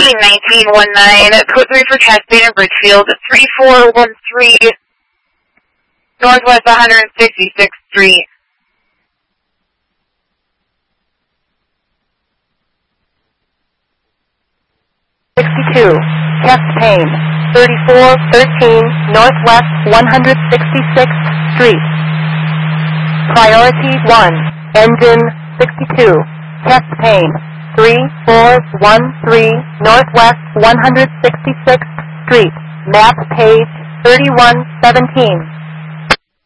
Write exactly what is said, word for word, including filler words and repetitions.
Heading nineteen nineteen, code three for Cascade and Bridgefield, three four one three, Northwest one hundred sixty-sixth Street. sixty-two, chest pain, thirty-four thirteen, Northwest one hundred sixty-sixth Street. Priority one, engine sixty-two, chest pain, three four one three, Northwest one hundred sixty-sixth Street, map page thirty-one seventeen.